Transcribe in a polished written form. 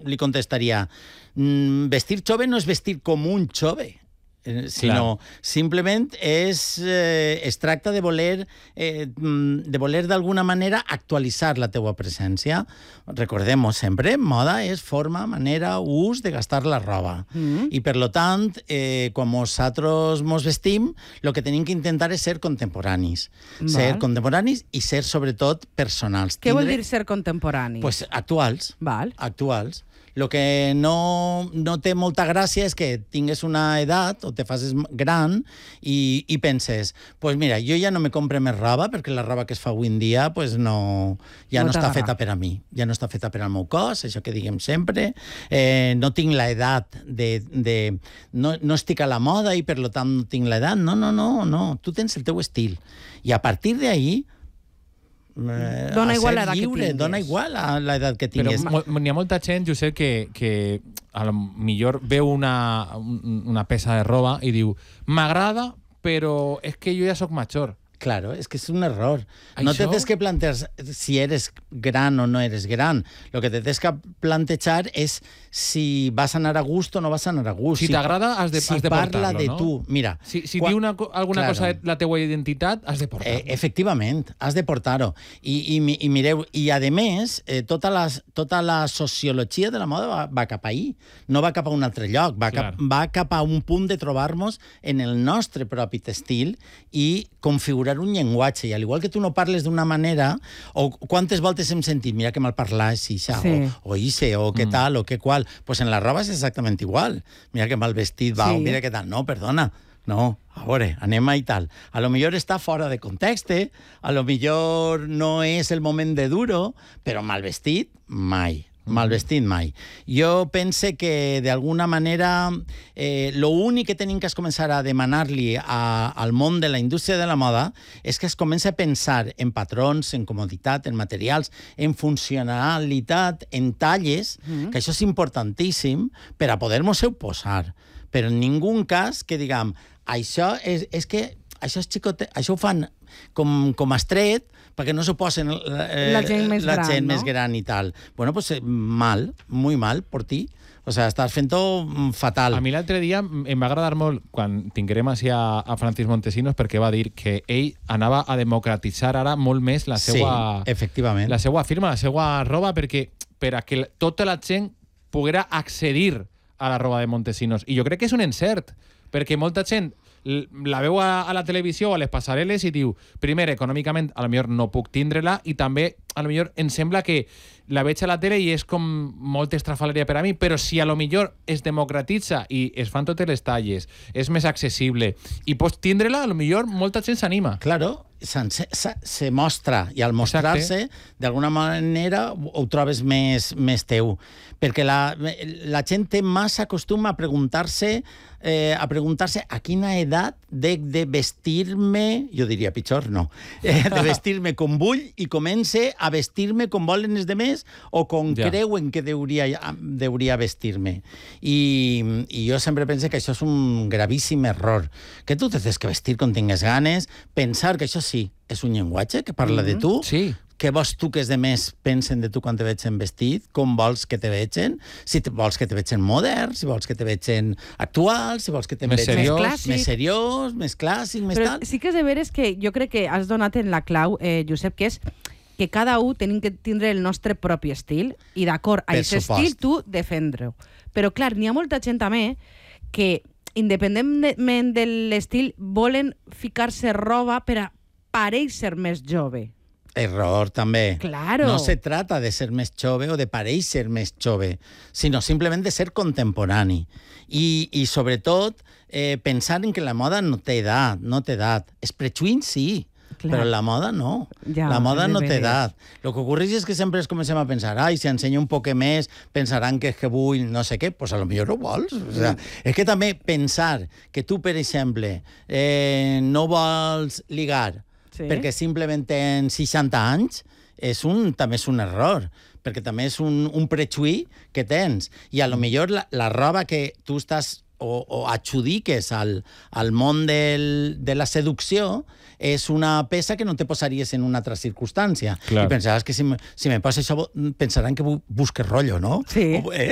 li contestaria, vestir jove no és vestir com un jove, sinó simplement es tracta de voler d'alguna manera actualitzar la teua presència. Recordem-ho sempre, moda és forma, manera, ús de gastar la roba. I per lo tant, quan nosaltres mos vestim, el que tenim que intentar és ser contemporanis. Ser contemporanis i ser, sobretot, personals. Què vol dir ser contemporanis? Pues actuals. Actuals. El que no té molta gràcia és que tingues una edat o te facis gran i penses, pues mira, jo ja no me compre més roba perquè la roba que es fa avui en dia pues no està feta per a mi, ja no està feta per al meu cos, això que diguem sempre, no tinc l'edat no estic a la moda i per tant no tinc l'edat, no, tu tens el teu estil i a partir d'ahí dona igual l'edat que tinguis. Dona igual l'edat que tinguis. Però n'hi ha molta gent, jo sé, que a lo millor veu una peça de roba i diu, m'agrada, però és que jo ja soc major. Claro, es que es un error. No te tienes que plantear si eres gran o no eres gran. Lo que te tienes que plantear es si vas a anar a gusto o no vas a anar a gusto. Si t'agrada, has de portar-lo, no? Si parla de tu. Mira, si diu alguna cosa de la teua identitat, has de portar-ho. Efectivament, has de portar-ho. I mireu, i a més, tota la sociologia de la moda va cap ahí. No va cap a un altre lloc. Va cap a un punt de trobar-nos en el nostre propi estil i configurar un llenguatge, i al igual que tu no parles d'una manera, o quantes voltes hem sentit, mira que mal parlas, ixa, o ixe, o què tal, o què qual, pues en la roba és exactament igual. Mira que mal vestit va, o mira què tal. No, perdona, no, a veure, anem a i tal. A lo millor està fora de context, a lo millor no és el moment de dur-ho, però mal vestit, mai. Mal vestit mai. Jo pense que d'alguna manera l'únic que tenim que començar a demanar-li al món de la indústria de la moda és que es comenci a pensar en patrons, en comoditat, en materials, en funcionalitat, en talles, que això és importantíssim per a poder-nos-ho posar. Però en ningú cas que diguem això és que això és xicotet, això ho fan com estret perquè no s'ho posen la gent més gran i tal. Bueno, pues mal, muy mal por ti. O sea, estàs fent-ho fatal. A mi l'altre dia em va agradar molt quan tinguérem així a Francis Montesinos perquè va dir que ell anava a democratitzar ara molt més la seva firma, la seva roba, perquè per a que tota la gent poguera accedir a la roba de Montesinos. I jo crec que és un encert, perquè molta gent la veu a la televisió o a les passarel·les i diu, primer, econòmicament, a lo millor no puc tindre-la, i també, a lo millor, em sembla que la veig a la tele i és com molt estrafaleria per a mi, però si a lo millor es democratitza i es fan totes les talles, és més accessible i pots tindre-la, a lo millor molta gent s'anima. Claro, se mostra, i al mostrar-se, d'alguna manera ho trobes més teu. Perquè la gent té massa costum a preguntar-se a quina edat de vestir-me, jo diria pitjor, no, de vestir-me com vull i comence a vestir-me com volen els demés o com creuen que deuria vestir-me. I jo sempre penso que això és un gravíssim error, que tu tens que vestir com tingues ganes, pensar que això sí, és un llenguatge que parla de tu, què vols tu que els demés pensen de tu quan te vegen vestit, com vols que te vegen, si vols que te vegen modern, si vols que te vegen actual, si vols que te vegen més seriós, més clàssic, més tal. Però sí que és de veres que jo crec que has donat en la clau, Josep, que és que cada un tenim que tindre el nostre propi estil i d'acord, a aquest estil tu defendre-ho. Però clar, n'hi ha molta gent també que independentment de l'estil volen ficar-se roba per a parèixer més jove. Error, també. Claro. No se trata de ser més jove o de parèixer més jove, sinó simplement de ser contemporani. I sobretot, pensar en que la moda no té edat. Els prejuïts sí, però la moda no. La moda no té edat. El que ocorre és que sempre comencem a pensar, si ensenyo un poc més, pensaran que és que vull no sé què, doncs potser no vols. O sea, és que també pensar que tu, per exemple, no vols ligar perquè simplement tens 60 anys, també és un error, perquè també és un prejuí que tens. I a lo millor la roba que tu estàs o adjudiques al món de la seducció és una peça que no te posaries en una altra circumstància. I pensaràs que si me posa això pensaran que busques rotllo, no? Sí.